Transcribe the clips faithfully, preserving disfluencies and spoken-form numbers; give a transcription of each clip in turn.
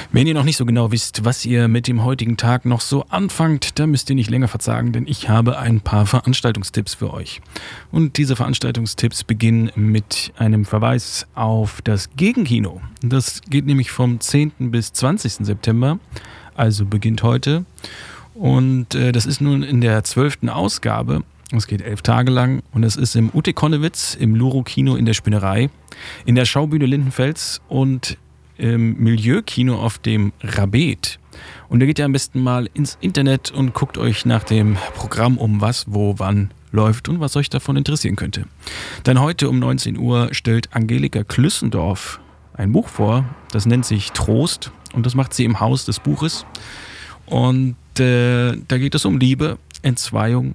Wenn ihr noch nicht so genau wisst, was ihr mit dem heutigen Tag noch so anfangt, dann müsst ihr nicht länger verzagen, denn ich habe ein paar Veranstaltungstipps für euch. Und diese Veranstaltungstipps beginnen mit einem Verweis auf das Gegenkino. Das geht nämlich vom zehnten bis zwanzigsten September, also beginnt heute. Und äh, das ist nun in der zwölften Ausgabe. Es geht elf Tage lang und es ist im U T Konnewitz, im Luro-Kino in der Spinnerei, in der Schaubühne Lindenfels und im Milieukino auf dem Rabet. Und da geht ihr am besten mal ins Internet und guckt euch nach dem Programm um, was, wo, wann läuft und was euch davon interessieren könnte. Dann heute um neunzehn Uhr stellt Angelika Klüssendorf ein Buch vor, das nennt sich Trost und das macht sie im Haus des Buches. Und äh, da geht es um Liebe, Entzweiung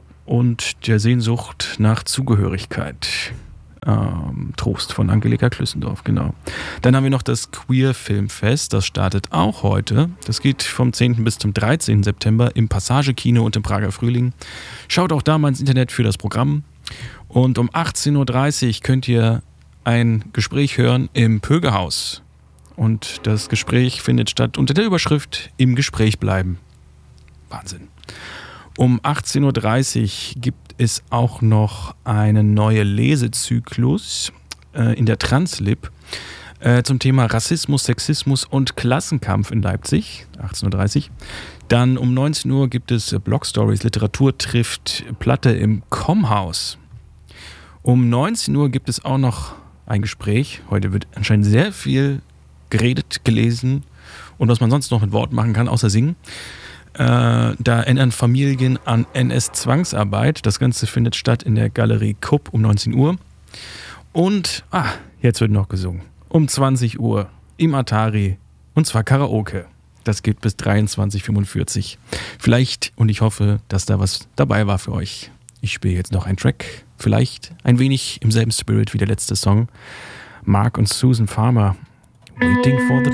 und der Sehnsucht nach Zugehörigkeit. Ähm, Trost von Angelika Klüssendorf, genau. Dann haben wir noch das Queer Filmfest, das startet auch heute. Das geht vom zehnten bis zum dreizehnten September im Passage-Kino und im Prager Frühling. Schaut auch da mal ins Internet für das Programm. Und um achtzehn Uhr dreißig könnt ihr ein Gespräch hören im Pögehaus. Und das Gespräch findet statt unter der Überschrift Im Gespräch bleiben. Wahnsinn. Um achtzehn Uhr dreißig gibt es auch noch einen neuen Lesezyklus äh, in der Translib äh, zum Thema Rassismus, Sexismus und Klassenkampf in Leipzig, achtzehn Uhr dreißig. Dann um neunzehn Uhr gibt es Blog Stories, Literatur trifft Platte im Kommhaus. Um neunzehn Uhr gibt es auch noch ein Gespräch. Heute wird anscheinend sehr viel geredet, gelesen und was man sonst noch mit Wort machen kann, außer singen. Äh, da erinnern Familien an N S-Zwangsarbeit. Das Ganze findet statt in der Galerie Kupp um neunzehn Uhr. Und, ah, jetzt wird noch gesungen. Um zwanzig Uhr im Atari. Und zwar Karaoke. Das geht bis dreiundzwanzig Uhr fünfundvierzig. Vielleicht, und ich hoffe, dass da was dabei war für euch. Ich spiele jetzt noch einen Track. Vielleicht ein wenig im selben Spirit wie der letzte Song. Mark und Susan Farmer. Waiting for the